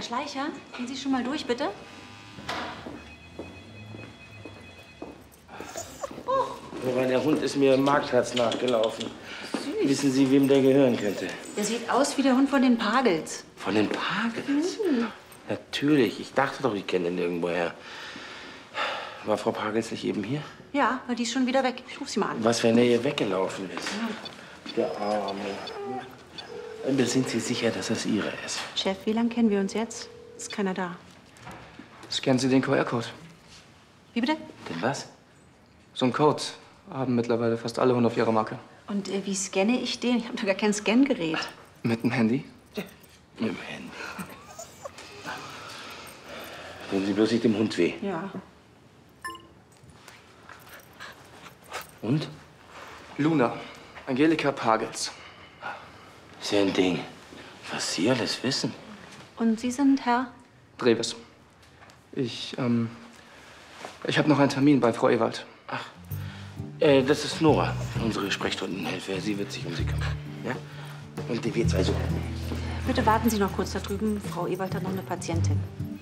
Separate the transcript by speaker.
Speaker 1: Herr Schleicher, gehen Sie schon mal durch, bitte?
Speaker 2: Aber der Hund ist mir im Marktplatz nachgelaufen. Süß. Wissen Sie, wem der gehören könnte?
Speaker 1: Der sieht aus wie der Hund von den Pagels.
Speaker 2: Von den Pagels? Natürlich. Ich dachte doch, ich kenne den irgendwoher. War Frau Pagels nicht eben hier?
Speaker 1: Ja, aber die ist schon wieder weg. Ich ruf sie mal an.
Speaker 2: Was, wenn er ihr weggelaufen ist? Ja. Der Arme. Und sind Sie sicher, dass das Ihre ist?
Speaker 1: Chef, wie lange kennen wir uns jetzt? Ist keiner da.
Speaker 3: Scannen Sie den QR-Code.
Speaker 1: Wie bitte?
Speaker 2: Denn was?
Speaker 3: So ein Code haben mittlerweile fast alle Hunde auf ihrer Marke.
Speaker 1: Und wie scanne ich den? Ich habe doch gar kein Scangerät.
Speaker 3: Mit dem Handy?
Speaker 2: Mit dem Handy. Tun Sie bloß nicht dem Hund weh.
Speaker 1: Ja.
Speaker 2: Und?
Speaker 3: Luna. Angelika Pagels.
Speaker 2: Ist ja ein Ding. Was Sie alles wissen.
Speaker 1: Und Sie sind Herr?
Speaker 3: Dreves. Ich habe noch einen Termin bei Frau Ewald.
Speaker 2: Ach, das ist Nora, unsere Sprechstundenhilfe. Sie wird sich um Sie kümmern. Ja? Und jetzt also.
Speaker 1: Bitte warten Sie noch kurz da drüben. Frau Ewald hat noch eine Patientin.